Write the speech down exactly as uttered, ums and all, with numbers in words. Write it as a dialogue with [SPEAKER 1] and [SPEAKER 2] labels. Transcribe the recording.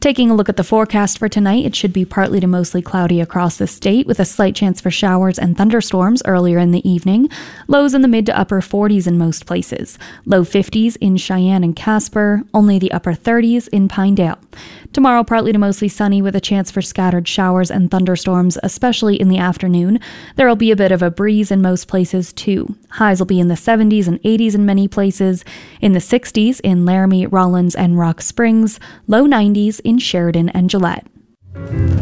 [SPEAKER 1] Taking a look at the forecast for tonight, it should be partly to mostly cloudy across the state with a slight chance for showers and thunderstorms earlier in the evening. Lows in the mid to upper forties in most places. Low fifties in Cheyenne and Casper, only the upper thirties in Pinedale. Tomorrow, partly to mostly sunny with a chance for scattered showers and thunderstorms, especially in the afternoon. There will be a bit of a breeze in most places too. Highs will be in the seventies and eighties in many places, in the sixties in Laramie, Rollins, and Rock Springs, low nineties in Sheridan and Gillette.